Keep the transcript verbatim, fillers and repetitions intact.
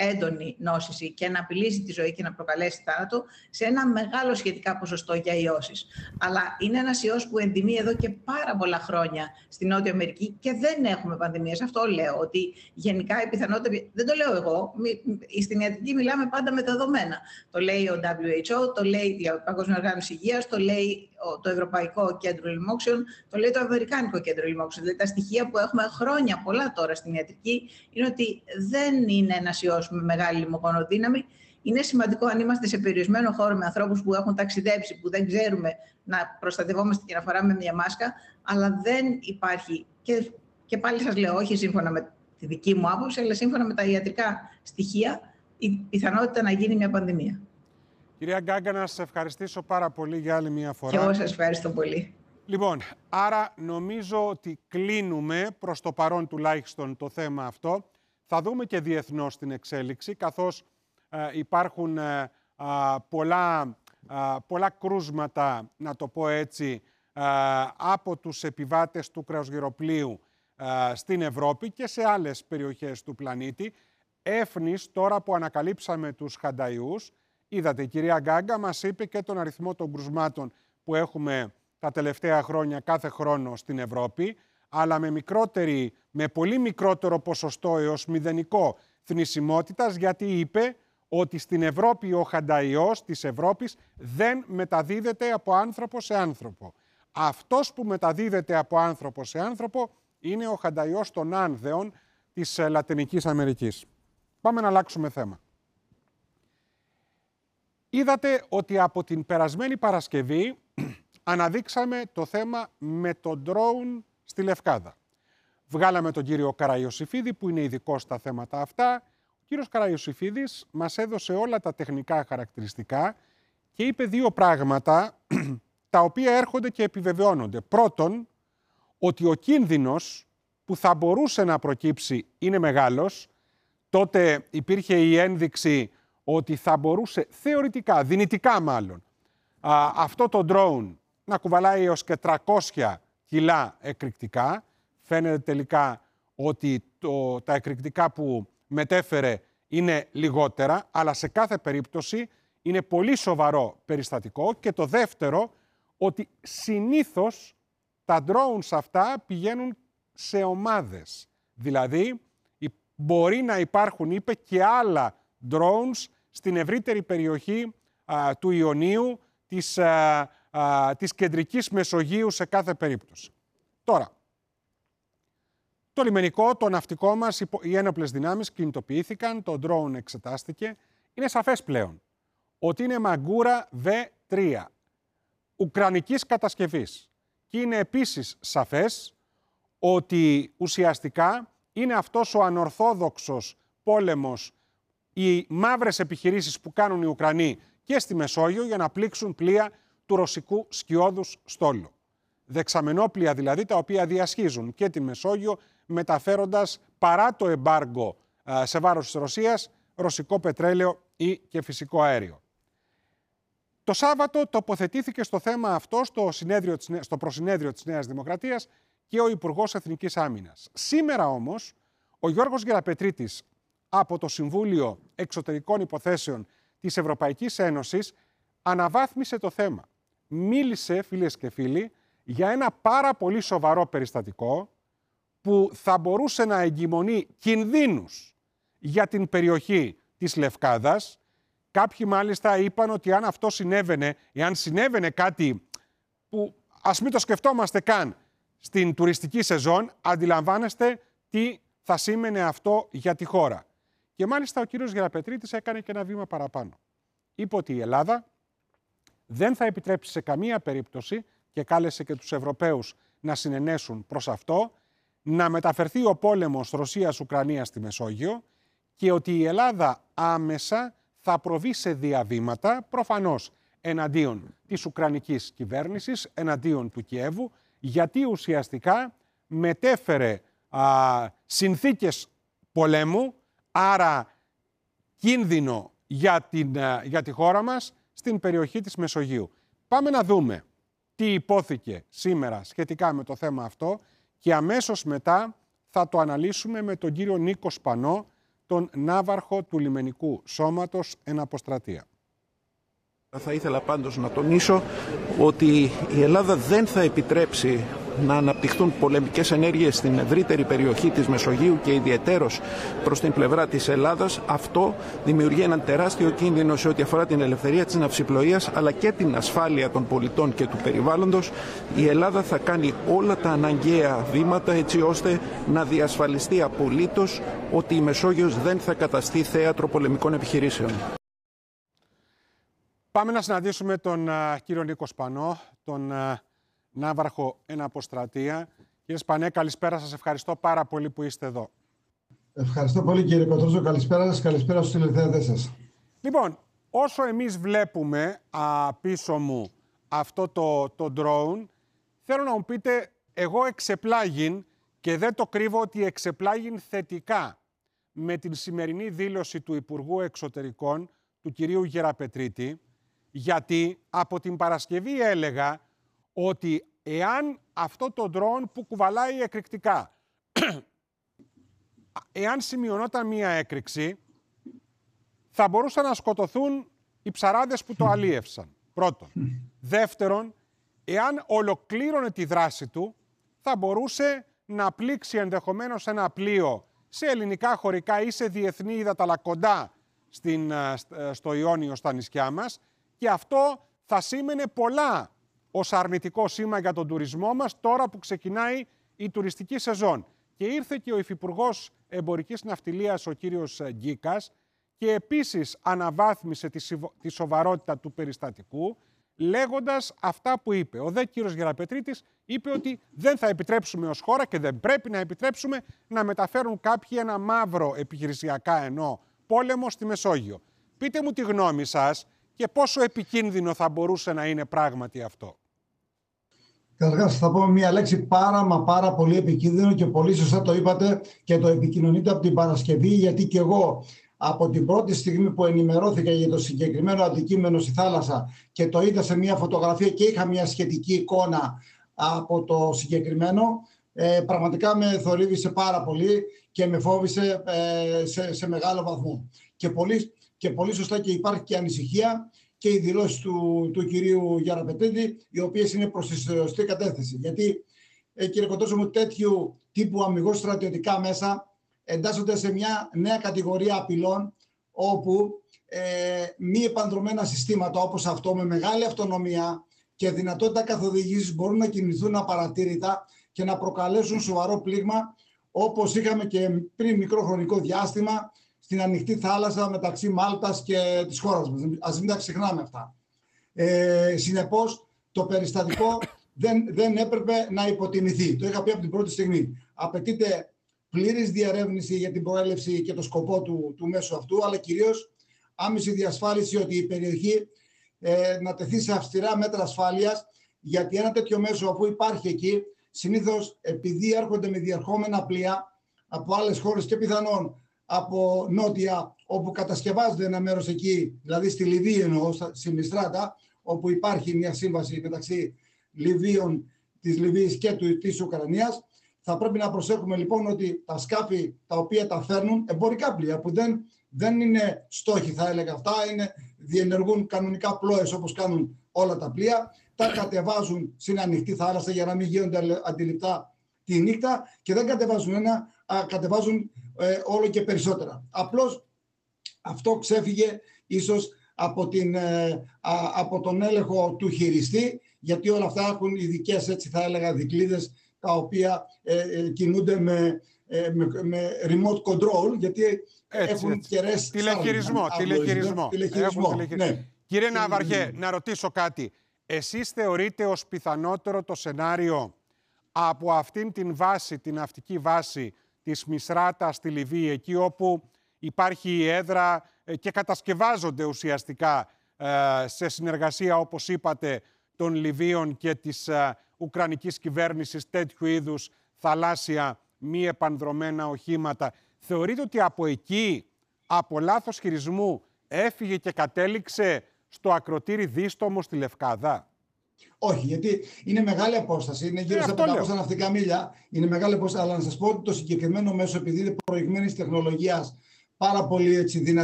έντονη νόσηση και να απειλήσει τη ζωή και να προκαλέσει θάνατο σε ένα μεγάλο σχετικά ποσοστό για ιώσεις. Αλλά είναι ένας ιός που εντιμεί εδώ και πάρα πολλά χρόνια στη Νότια Αμερική και δεν έχουμε πανδημίες. Αυτό λέω, ότι γενικά η πιθανότητα, δεν το λέω εγώ, στην ιατρική μιλάμε πάντα με δεδομένα. Το λέει ο ντάμπλιου έιτς ο, το λέει η Παγκόσμια Οργάνωση Υγείας, το λέει το Ευρωπαϊκό Κέντρο Λοιμόξεων, το λέει το Αμερικάνικο Κέντρο Λοιμόξεων. Δηλαδή τα στοιχεία που έχουμε χρόνια πολλά τώρα στην ιατρική είναι ότι δεν είναι ένας ιός με μεγάλη λιμοκονοδύναμη. Είναι σημαντικό αν είμαστε σε περιορισμένο χώρο με ανθρώπους που έχουν ταξιδέψει, που δεν ξέρουμε να προστατευόμαστε και να φοράμε μια μάσκα, αλλά δεν υπάρχει, και, και πάλι σας λέω, όχι σύμφωνα με τη δική μου άποψη, αλλά σύμφωνα με τα ιατρικά στοιχεία, η πιθανότητα να γίνει μια πανδημία. Κυρία Γκάγκα, να σας ευχαριστήσω πάρα πολύ για άλλη μια φορά. Και εγώ σας ευχαριστώ πολύ. Λοιπόν, άρα νομίζω ότι κλείνουμε προς το παρόν τουλάχιστον το θέμα αυτό. Θα δούμε και διεθνώς την εξέλιξη, καθώς ε, υπάρχουν ε, α, πολλά, α, πολλά κρούσματα, να το πω έτσι, α, από τους επιβάτες του κρεοσγειροπλοίου α, στην Ευρώπη και σε άλλες περιοχές του πλανήτη. Έφνης, τώρα που ανακαλύψαμε τους Χανταϊούς, είδατε, η κυρία Γκάγκα μας είπε και τον αριθμό των κρουσμάτων που έχουμε τα τελευταία χρόνια κάθε χρόνο στην Ευρώπη, αλλά με, μικρότερη, με πολύ μικρότερο ποσοστό έως μηδενικό θνησιμότητας, γιατί είπε ότι στην Ευρώπη ο Χανταϊός της Ευρώπης δεν μεταδίδεται από άνθρωπο σε άνθρωπο. Αυτός που μεταδίδεται από άνθρωπο σε άνθρωπο είναι ο Χανταϊός των Άνδεων της Λατινικής Αμερικής. Πάμε να αλλάξουμε θέμα. Είδατε ότι από την περασμένη Παρασκευή αναδείξαμε το θέμα με το ντρόουν στη Λευκάδα. Βγάλαμε τον κύριο Καραϊωσήφιδη που είναι ειδικός στα θέματα αυτά. Ο κύριος Καραϊωσήφιδης μας έδωσε όλα τα τεχνικά χαρακτηριστικά και είπε δύο πράγματα τα οποία έρχονται και επιβεβαιώνονται. Πρώτον, ότι ο κίνδυνος που θα μπορούσε να προκύψει είναι μεγάλος. Τότε υπήρχε η ένδειξη ότι θα μπορούσε θεωρητικά, δυνητικά μάλλον, α, αυτό το drone να κουβαλάει έως και τριακόσια κιλά εκρηκτικά. Φαίνεται τελικά ότι το, τα εκρηκτικά που μετέφερε είναι λιγότερα, αλλά σε κάθε περίπτωση είναι πολύ σοβαρό περιστατικό. Και το δεύτερο, ότι συνήθως τα drones αυτά πηγαίνουν σε ομάδες. Δηλαδή, μπορεί να υπάρχουν, είπε, και άλλα drones στην ευρύτερη περιοχή α, του Ιωνίου, της, α, α, της κεντρικής Μεσογείου σε κάθε περίπτωση. Τώρα, το λιμενικό, το ναυτικό μας, οι ένοπλες δυνάμεις κινητοποιήθηκαν, το drone εξετάστηκε. Είναι σαφές πλέον ότι είναι Μαγκούρα βι τρία, ουκρανικής κατασκευής. Και είναι επίσης σαφές ότι ουσιαστικά είναι αυτός ο ανορθόδοξος πόλεμος, οι μαύρες επιχειρήσεις που κάνουν οι Ουκρανοί και στη Μεσόγειο για να πλήξουν πλοία του ρωσικού σκιώδους στόλου. Δεξαμενόπλοια δηλαδή, τα οποία διασχίζουν και τη Μεσόγειο, μεταφέροντας παρά το εμπάργκο σε βάρος της Ρωσίας ρωσικό πετρέλαιο ή και φυσικό αέριο. Το Σάββατο τοποθετήθηκε στο θέμα αυτό στο, συνέδριο, στο προσυνέδριο της Νέας Δημοκρατίας και ο Υπουργός Εθνικής Άμυνας. Σήμερα όμως ο Γιώργος Γεραπετρίτης από το Συμβούλιο Εξωτερικών Υποθέσεων της Ευρωπαϊκής Ένωσης αναβάθμισε το θέμα. Μίλησε, φίλες και φίλοι, για ένα πάρα πολύ σοβαρό περιστατικό που θα μπορούσε να εγκυμονεί κινδύνους για την περιοχή της Λευκάδας. Κάποιοι μάλιστα είπαν ότι αν αυτό συνέβαινε, εάν συνέβαινε κάτι που ας μην το σκεφτόμαστε καν στην τουριστική σεζόν, αντιλαμβάνεστε τι θα σήμαινε αυτό για τη χώρα. Και μάλιστα ο κύριος Γεραπετρίτης έκανε και ένα βήμα παραπάνω. Είπε ότι η Ελλάδα δεν θα επιτρέψει σε καμία περίπτωση, και κάλεσε και τους Ευρωπαίους να συνενέσουν προς αυτό, να μεταφερθεί ο πόλεμος Ρωσίας-Ουκρανίας στη Μεσόγειο και ότι η Ελλάδα άμεσα θα προβεί σε διαβήματα, προφανώς εναντίον της Ουκρανικής κυβέρνησης, εναντίον του Κιέβου, γιατί ουσιαστικά μετέφερε α, συνθήκες πολέμου, άρα κίνδυνο για, την, για τη χώρα μας στην περιοχή της Μεσογείου. Πάμε να δούμε τι υπόθηκε σήμερα σχετικά με το θέμα αυτό και αμέσως μετά θα το αναλύσουμε με τον κύριο Νίκο Σπανό, τον ναύαρχο του λιμενικού σώματος εν αποστρατεία. Θα ήθελα πάντως να τονίσω ότι η Ελλάδα δεν θα επιτρέψει να αναπτυχθούν πολεμικές ενέργειες στην ευρύτερη περιοχή της Μεσογείου και ιδιαιτέρως προς την πλευρά της Ελλάδας. Αυτό δημιουργεί έναν τεράστιο κίνδυνο σε ό,τι αφορά την ελευθερία της ναυσιπλοείας αλλά και την ασφάλεια των πολιτών και του περιβάλλοντος. Η Ελλάδα θα κάνει όλα τα αναγκαία βήματα έτσι ώστε να διασφαλιστεί απολύτως ότι η Μεσόγειος δεν θα καταστεί θέατρο πολεμικών επιχειρήσεων. Πάμε να συναντήσουμε τον uh, κύριο Νίκο Σπανό, τον uh, ναύαρχο εν αποστρατεία. Κύριε Σπανέ, καλησπέρα σας. Ευχαριστώ πάρα πολύ που είστε εδώ. Ευχαριστώ πολύ κύριε Κοτρόζο. Καλησπέρα σας. Καλησπέρα στους τηλεθεατές σας. Λοιπόν, όσο εμείς βλέπουμε α, πίσω μου αυτό το, το drone, θέλω να μου πείτε, εγώ εξεπλάγην και δεν το κρύβω ότι εξεπλάγην θετικά με την σημερινή δήλωση του Υπουργού Εξωτερικών, του κυρίου Γεραπετρίτη, γιατί από την Παρασκευή έλεγα ότι εάν αυτό το drone που κουβαλάει εκρηκτικά, εάν σημειωνόταν μία έκρηξη, θα μπορούσαν να σκοτωθούν οι ψαράδες που το αλίευσαν. Πρώτον. Δεύτερον, εάν ολοκλήρωνε τη δράση του, θα μπορούσε να πλήξει ενδεχομένως ένα πλοίο σε ελληνικά χωρικά ή σε διεθνή ύδατα, αλλά κοντά στην, στο Ιόνιο, στα νησιά μας, και αυτό θα σήμαινε πολλά ως αρνητικό σήμα για τον τουρισμό μας τώρα που ξεκινάει η τουριστική σεζόν. Και ήρθε και ο Υφυπουργός Εμπορικής Ναυτιλίας, ο κύριος Γκίκας, και επίσης αναβάθμισε τη σοβαρότητα του περιστατικού, λέγοντας αυτά που είπε. Ο δε κύριος Γεραπετρίτης είπε ότι δεν θα επιτρέψουμε ως χώρα και δεν πρέπει να επιτρέψουμε να μεταφέρουν κάποιοι ένα μαύρο επιχειρησιακά εννοώ πόλεμο στη Μεσόγειο. Πείτε μου τη γνώμη σας και πόσο επικίνδυνο θα μπορούσε να είναι πράγματι αυτό. Καταρχάς θα πω μία λέξη πάρα μα πάρα πολύ επικίνδυνο και πολύ σωστά το είπατε και το επικοινωνείτε από την Παρασκευή, γιατί και εγώ από την πρώτη στιγμή που ενημερώθηκα για το συγκεκριμένο αντικείμενο στη θάλασσα και το είδα σε μία φωτογραφία και είχα μία σχετική εικόνα από το συγκεκριμένο, ε, πραγματικά με θορύβησε πάρα πολύ και με φόβησε ε, σε, σε μεγάλο βαθμό. Και πολύ, και πολύ σωστά και υπάρχει και ανησυχία και οι δηλώσεις του, του κυρίου Γεραπετρίτη, οι οποίες είναι προς τη σωστή κατεύθυνση. Γιατί, ε, κύριε Κοτρόζο μου, τέτοιου τύπου αμιγώς στρατιωτικά μέσα εντάσσονται σε μια νέα κατηγορία απειλών, όπου ε, μη επανδρομένα συστήματα όπως αυτό, με μεγάλη αυτονομία και δυνατότητα καθοδήγησης, μπορούν να κινηθούν απαρατήρητα και να προκαλέσουν σοβαρό πλήγμα, όπως είχαμε και πριν μικρό χρονικό διάστημα στην ανοιχτή θάλασσα μεταξύ Μάλτας και της χώρας μας. Ας μην τα ξεχνάμε αυτά. Ε, συνεπώς, το περιστατικό δεν, δεν έπρεπε να υποτιμηθεί. Το είχα πει από την πρώτη στιγμή. Απαιτείται πλήρης διερεύνηση για την προέλευση και το σκοπό του, του μέσου αυτού, αλλά κυρίως άμεση διασφάλιση ότι η περιοχή ε, να τεθεί σε αυστηρά μέτρα ασφάλειας, γιατί ένα τέτοιο μέσο, αφού υπάρχει εκεί, συνήθως επειδή έρχονται με διερχόμενα πλοία από άλλες χώρες και πιθανόν από νότια, όπου κατασκευάζεται ένα μέρος εκεί, δηλαδή στη Λιβύη εννοώ, στη Μιστράτα, όπου υπάρχει μια σύμβαση μεταξύ Λιβύων, της Λιβύης και του, της Ουκρανίας. Θα πρέπει να προσέχουμε λοιπόν ότι τα σκάφη τα οποία τα φέρνουν, εμπορικά πλοία που δεν, δεν είναι στόχοι, θα έλεγα αυτά, είναι, διενεργούν κανονικά πλώες όπως κάνουν όλα τα πλοία, τα κατεβάζουν στην ανοιχτή θάλασσα για να μην γίνονται αντιληπτά τη νύχτα και δεν κατεβάζουν ένα, α, κατεβάζουν ε, όλο και περισσότερα. Απλώς αυτό ξέφυγε ίσως από, την, ε, α, από τον έλεγχο του χειριστή, γιατί όλα αυτά έχουν ειδικές, έτσι θα έλεγα, δικλείδες τα οποία ε, ε, κινούνται με, ε, με, με remote control, γιατί έτσι, έχουν έτσι. κεραίες... Τηλεχειρισμό, τηλεχειρισμό. τηλεχειρισμό. τηλεχειρισμό. Ναι. Κύριε Ναύαρχε, να ρωτήσω κάτι. Εσείς θεωρείτε ως πιθανότερο το σενάριο από αυτήν την βάση, την ναυτική βάση της Μισράτα στη Λιβύη, εκεί όπου υπάρχει η έδρα και κατασκευάζονται ουσιαστικά σε συνεργασία, όπως είπατε, των Λιβύων και της Ουκρανικής κυβέρνησης τέτοιου είδους θαλάσσια μη επανδρομένα οχήματα. Θεωρείτε ότι από εκεί, από λάθος χειρισμού, έφυγε και κατέληξε στο ακροτήρι Δίστομο στη Λευκάδα? Όχι, γιατί είναι μεγάλη απόσταση, είναι γύρω ε, στα πεντακόσια ναυτικά μίλια, είναι μεγάλη απόσταση, αλλά να σας πω ότι το συγκεκριμένο μέσο, επειδή είναι προηγμένης τεχνολογίας, πάρα πολύ έτσι δυνατή.